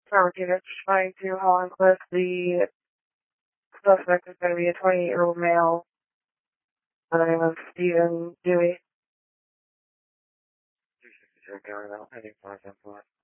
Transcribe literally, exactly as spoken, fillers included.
Affirmative, trying to Holland Cliff. The suspect is going to be a twenty-eight-year-old male by the name of Stephen Dewey. two sixty-two, going out, heading five ten four.